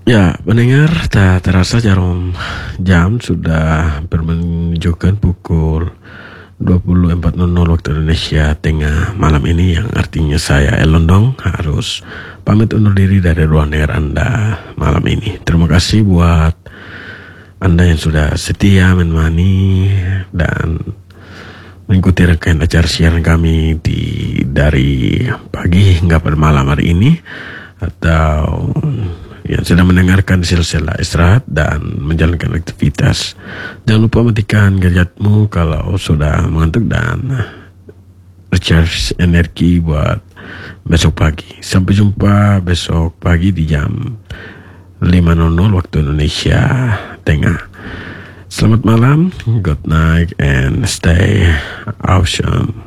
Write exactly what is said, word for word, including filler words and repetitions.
Ya, pendengar, tak terasa jarum jam sudah menunjukkan pukul dua puluh empat nol nol waktu Indonesia Tengah malam ini, yang artinya saya Elondong harus pamit undur diri dari ruang dengar Anda malam ini. Terima kasih buat Anda yang sudah setia menemani dan mengikuti rangkaian acara siaran kami di dari pagi hingga pada malam hari ini, atau yang sedang mendengarkan silsilah istirahat dan menjalankan aktivitas. Jangan lupa matikan gadgetmu kalau sudah mengantuk dan recharge energi buat besok pagi. Sampai jumpa besok pagi di jam lima nol nol waktu Indonesia Tengah. Selamat malam, good night, and stay awesome.